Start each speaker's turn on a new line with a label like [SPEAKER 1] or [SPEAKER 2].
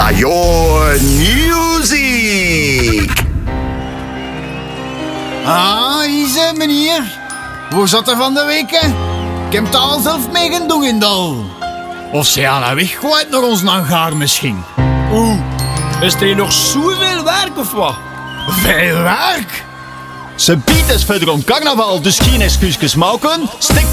[SPEAKER 1] your music.
[SPEAKER 2] Ah, hier meneer. Hoe zat er van de week, hè? Ik heb het al zelf mee gaan doen in Dal. Of ze aan de weg kwijt naar ons langaar misschien.
[SPEAKER 3] Oeh, is er hier nog zoveel werk of wat?
[SPEAKER 2] Veel werk?
[SPEAKER 4] Ze biedt is verder om carnaval, dus geen excuusjes maken. Stik